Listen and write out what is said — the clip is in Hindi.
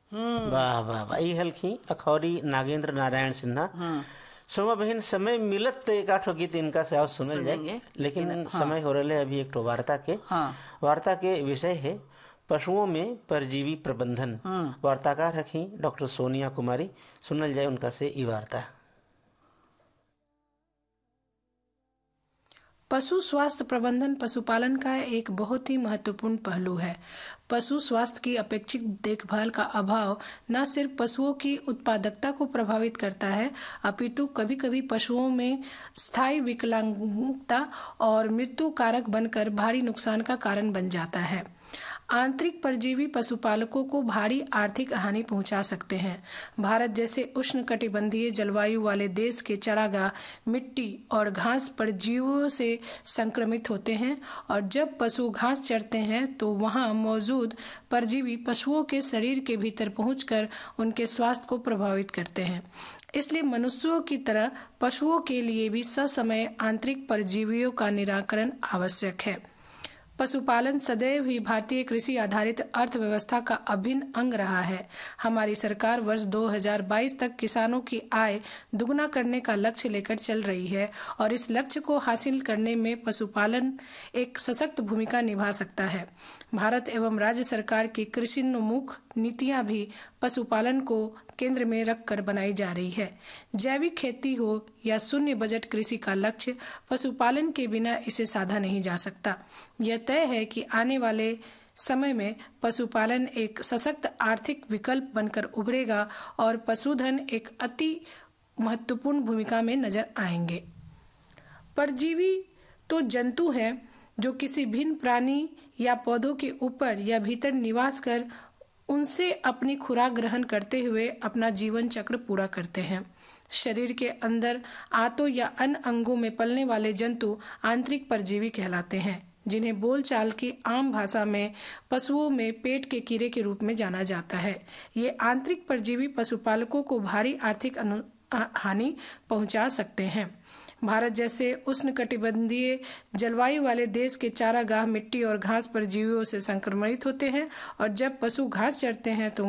वाह वाह वाह, ई हलखी अखौरी नागेंद्र नारायण सिन्हा। सोमा बहन, समय मिलत तो एक आठ गीत इनका से आओ सुनल जाए, लेकिन समय हो रहा है अभी एक वार्ता के विषय है पशुओं में परजीवी प्रबंधन। वार्ताकार हखी डॉक्टर सोनिया कुमारी। सुनल जाए उनका से ई वार्ता। पशु स्वास्थ्य प्रबंधन पशुपालन का एक बहुत ही महत्वपूर्ण पहलू है। पशु स्वास्थ्य की अपेक्षित देखभाल का अभाव न सिर्फ पशुओं की उत्पादकता को प्रभावित करता है, अपितु कभी कभी पशुओं में स्थायी विकलांगता और मृत्यु कारक बनकर भारी नुकसान का कारण बन जाता है। आंतरिक परजीवी पशुपालकों को भारी आर्थिक हानि पहुंचा सकते हैं। भारत जैसे उष्णकटिबंधीय जलवायु वाले देश के चारागाह मिट्टी और घास परजीवियों से संक्रमित होते हैं और जब पशु घास चरते हैं तो वहां मौजूद परजीवी पशुओं के शरीर के भीतर पहुंचकर उनके स्वास्थ्य को प्रभावित करते हैं। इसलिए मनुष्यों की तरह पशुओं के लिए भी ससमय आंतरिक परजीवियों का निराकरण आवश्यक है। पशुपालन सदैव ही भारतीय कृषि आधारित अर्थव्यवस्था का अभिन्न अंग रहा है। हमारी सरकार वर्ष 2022 तक किसानों की आय दुगना करने का लक्ष्य लेकर चल रही है और इस लक्ष्य को हासिल करने में पशुपालन एक सशक्त भूमिका निभा सकता है। भारत एवं राज्य सरकार की कृषिन्मुख नीतियां भी पशुपालन को केंद्र में रखकर बनाई जा रही है। जैविक खेती हो या शून्य बजट कृषि का लक्ष्य, पशुपालन के बिना इसे साधा नहीं जा सकता। यह तय है कि आने वाले समय में पशुपालन एक सशक्त आर्थिक विकल्प बनकर उभरेगा और पशुधन एक अति महत्वपूर्ण भूमिका में नजर आएंगे। परजीवी तो जंतु हैं जो किसी भिन्न प्राणी या पौधों के ऊपर या भीतर निवास कर उनसे अपनी खुराक ग्रहण करते हुए अपना जीवन चक्र पूरा करते हैं। शरीर के अंदर आंतों या अन्य अंगों में पलने वाले जंतु आंतरिक परजीवी कहलाते हैं, जिन्हें बोलचाल की आम भाषा में पशुओं में पेट के कीड़े के रूप में जाना जाता है। ये आंतरिक परजीवी पशुपालकों को भारी आर्थिक हानि पहुंचा सकते हैं। भारत जैसे उष्णकटिबंधीय जलवायु वाले देश के चारागाह मिट्टी और घास परजीवियों से संक्रमित होते हैं और जब पशु घास चरते हैं तो